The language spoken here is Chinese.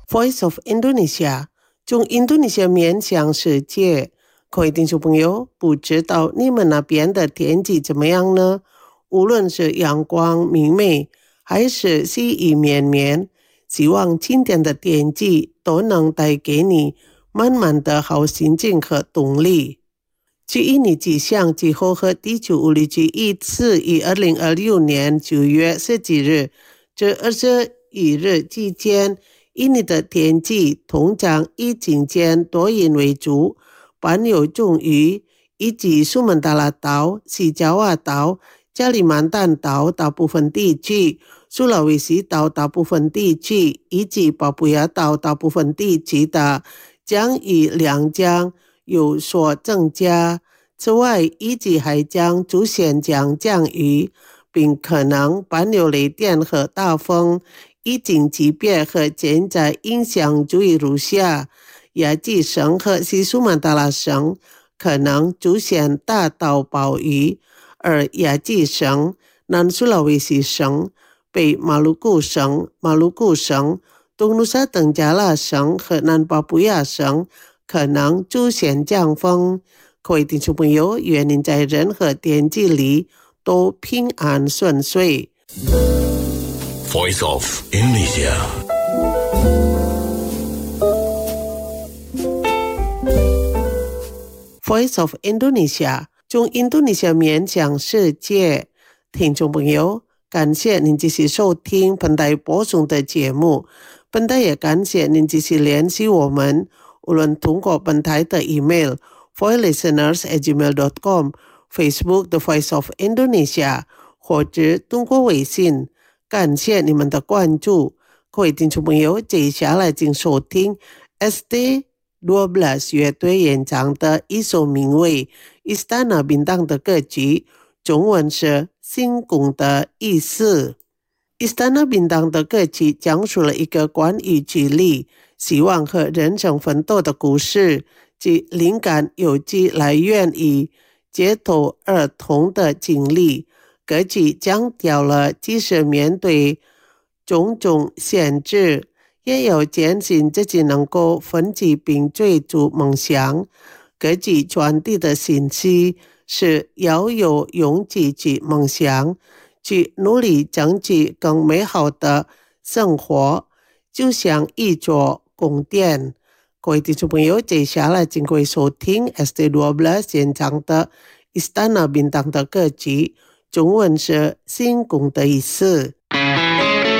Voice of Indonesia 从印度尼西亚面向世界。各位听众朋友，不知道你们那边的天气怎么样呢？无论是阳光明媚还是细雨绵绵，希望今天的天气都能带给你满满的好心情和动力。据印尼气象局和地球物理局一次于2026年9月17日至21日期间，印尼的天气通常以晴间多云为主，伴有重雨，以及苏门答腊岛、西爪哇岛、加里曼丹岛大部分地区、苏拉威西岛大部分地区以及巴布亚岛大部分地区的降雨量将有所增加。此外，以及还将出现降雨，并可能伴有雷电和大风。疫情级别和潜在影响注意如下：亚济省和西苏门答腊省可能出现大到暴雨，而亚济省、南苏拉威西省、北马鲁库省、东努沙登加拉省和南巴布亚省可能出现降风。各位听众朋友，愿您在任何天气里都平安顺遂。 Voice of Indonesia. Voice of Indonesia 从印度尼西亚面向世界。听众朋友，感谢您继续收听本台播送的节目。本台也感谢您继续联系我们，无论通过本台的 email voicelisteners@gmail.com、 Facebook The Voice of Indonesia 或者通过微信。感谢你们的关注。各位听众朋友，接下来请收听 ST12 乐队演唱的一首名为 Istana Bintang 的歌曲，中文是星宫的意思。Istana Bintang 的歌曲讲述了一个关于举例、希望和人生奋斗的故事，其灵感有机来源于街头儿童的经历。歌曲强调了即使面对种种限制，也要坚信自己能够奋起并追逐梦想。歌曲传递的信息是要有勇气去梦想，去努力争取更美好的生活，就像一座宫殿。各位听众朋友，接下来请各位收听 ST12 演唱的 Istana Bintang 的歌曲，中文是星宫的意思。